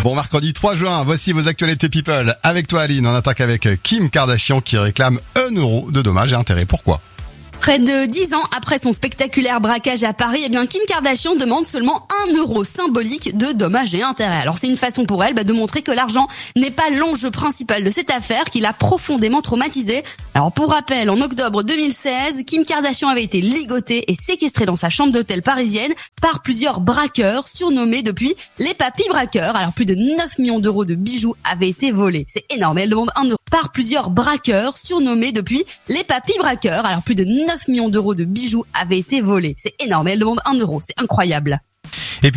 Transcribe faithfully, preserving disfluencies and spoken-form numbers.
Bon mercredi trois juin, voici vos actualités people. Avec toi Aline, on attaque avec Kim Kardashian qui réclame un euro de dommages et intérêts. Pourquoi ? Près de dix ans après son spectaculaire braquage à Paris, eh bien Kim Kardashian demande seulement un euro symbolique de dommages et intérêts. Alors c'est une façon pour elle bah, de montrer que l'argent n'est pas l'enjeu principal de cette affaire, qui l'a profondément traumatisée. Alors pour rappel, en octobre deux mille seize, Kim Kardashian avait été ligotée et séquestrée dans sa chambre d'hôtel parisienne par plusieurs braqueurs surnommés depuis les papis braqueurs. Alors plus de neuf millions d'euros de bijoux avaient été volés. C'est énorme, elle demande un euro par plusieurs braqueurs surnommés depuis les papis braqueurs. Alors plus de neuf millions d'euros de bijoux avaient été volés. C'est énorme, elle demande un euro. C'est incroyable.